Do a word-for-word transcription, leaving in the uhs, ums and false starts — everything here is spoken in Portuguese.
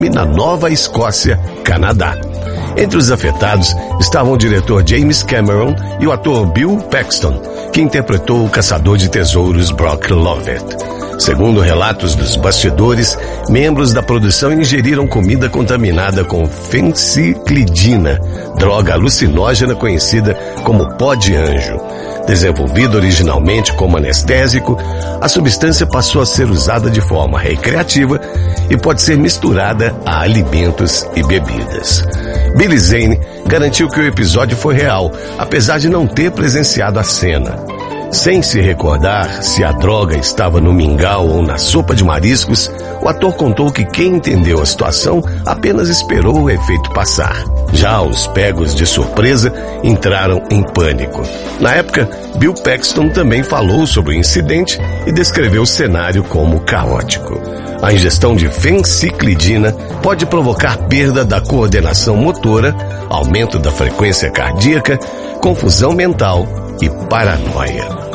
na Nova Escócia, Canadá. Entre os afetados estavam o diretor James Cameron e o ator Bill Paxton, que interpretou o caçador de tesouros Brock Lovett. Segundo relatos dos bastidores, membros da produção ingeriram comida contaminada com fenciclidina, droga alucinógena conhecida como pó de anjo. Desenvolvida originalmente como anestésico, a substância passou a ser usada de forma recreativa e pode ser misturada a alimentos e bebidas. Billy Zane garantiu que o episódio foi real, apesar de não ter presenciado a cena. Sem se recordar se a droga estava no mingau ou na sopa de mariscos, o ator contou que quem entendeu a situação apenas esperou o efeito passar. Já os pegos de surpresa entraram em pânico. Na época, Bill Paxton também falou sobre o incidente e descreveu o cenário como caótico. A ingestão de fenciclidina pode provocar perda da coordenação motora, aumento da frequência cardíaca, confusão mental e paranoia.